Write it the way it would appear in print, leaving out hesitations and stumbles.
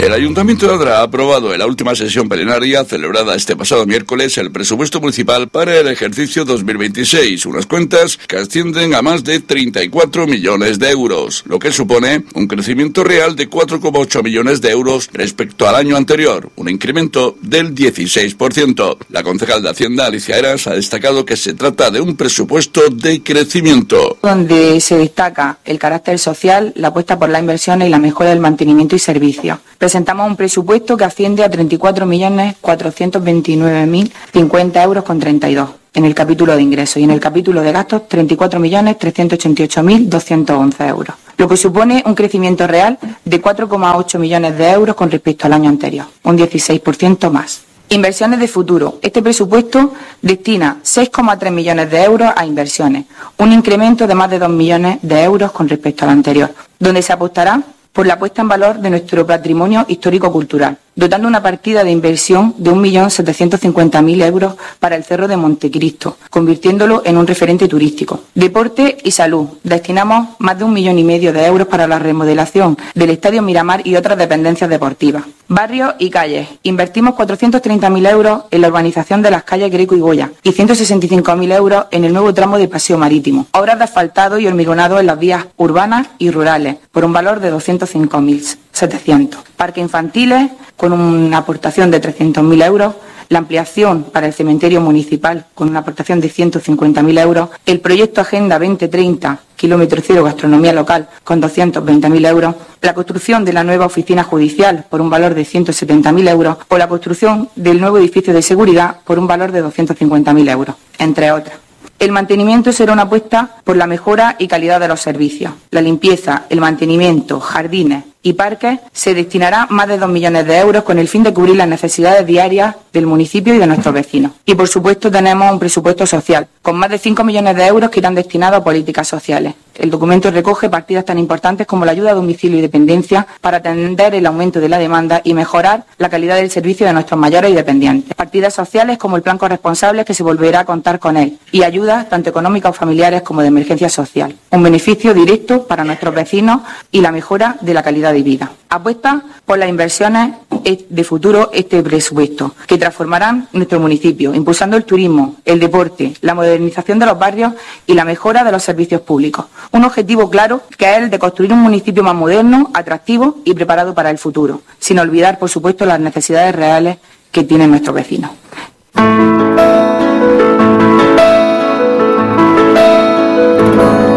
El Ayuntamiento de Adra ha aprobado en la última sesión plenaria celebrada este pasado miércoles el presupuesto municipal para el ejercicio 2026, unas cuentas que ascienden a más de 34 millones de euros, lo que supone un crecimiento real de 4,8 millones de euros respecto al año anterior, un incremento del 16%. La concejal de Hacienda, Alicia Eras, ha destacado que se trata de un presupuesto de crecimiento. Donde se destaca el carácter social, la apuesta por las inversiones y la mejora del mantenimiento y servicios. Presentamos un presupuesto que asciende a 34.429.050 euros con 32 en el capítulo de ingresos y en el capítulo de gastos 34.388.211 euros, lo que supone un crecimiento real de 4,8 millones de euros con respecto al año anterior, un 16% más. Inversiones de futuro. Este presupuesto destina 6,3 millones de euros a inversiones, un incremento de más de 2 millones de euros con respecto al anterior, donde se apostará por la puesta en valor de nuestro patrimonio histórico-cultural, dotando una partida de inversión de 1.750.000 euros para el Cerro de Montecristo, convirtiéndolo en un referente turístico. Deporte y salud. Destinamos más de 1,5 millones de euros para la remodelación del Estadio Miramar y otras dependencias deportivas. Barrios y calles. Invertimos 430.000 euros en la urbanización de las calles Greco y Goya y 165.000 euros en el nuevo tramo de Paseo Marítimo. Obras de asfaltado y hormigonado en las vías urbanas y rurales, por un valor de 205.700. Parques infantiles, con una aportación de 300.000 euros, la ampliación para el cementerio municipal con una aportación de 150.000 euros, el proyecto Agenda 2030, kilómetro cero gastronomía local, con 220.000 euros, la construcción de la nueva oficina judicial por un valor de 170.000 euros o la construcción del nuevo edificio de seguridad por un valor de 250.000 euros, entre otras. El mantenimiento será una apuesta por la mejora y calidad de los servicios. La limpieza, el mantenimiento, jardines y parques se destinará más de 2 millones de euros con el fin de cubrir las necesidades diarias del municipio y de nuestros vecinos. Y por supuesto tenemos un presupuesto social, con más de 5 millones de euros que irán destinados a políticas sociales. El documento recoge partidas tan importantes como la ayuda a domicilio y dependencia para atender el aumento de la demanda y mejorar la calidad del servicio de nuestros mayores y dependientes. Partidas sociales como el plan corresponsable que se volverá a contar con él y ayudas tanto económicas o familiares como de emergencia social. Un beneficio directo para nuestros vecinos y la mejora de la calidad de vida. Apuesta por las inversiones de futuro este presupuesto, que transformarán nuestro municipio, impulsando el turismo, el deporte, la modernización de los barrios y la mejora de los servicios públicos. Un objetivo claro que es el de construir un municipio más moderno, atractivo y preparado para el futuro, sin olvidar, por supuesto, las necesidades reales que tienen nuestros vecinos.